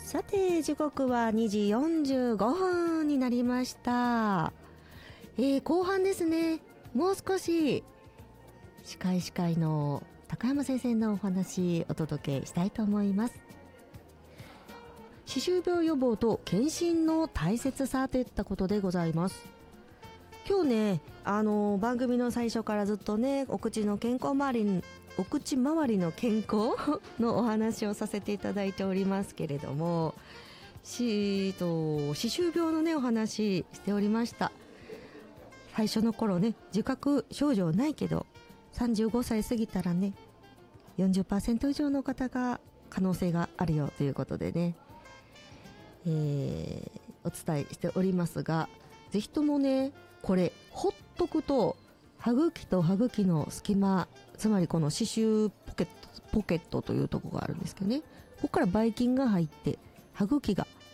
さて時刻は2時45分になりました。後半ですね。もう少し歯科医師会の高山先生のお話お届けしたいと思います。歯周病予防と検診の大切さといったことでございます。今日ね、番組の最初からずっとね、お口周りの健康のお話をさせていただいておりますけれども、歯周病のねお話しておりました。最初の頃ね、自覚症状ないけど35歳過ぎたらね 40% 以上の方が可能性があるよということでね、お伝えしておりますが、ぜひともね、これほっとくと歯茎と歯茎の隙間、つまりこの歯周ポケットというところがあるんですけどね、ここからばい菌が入って歯茎が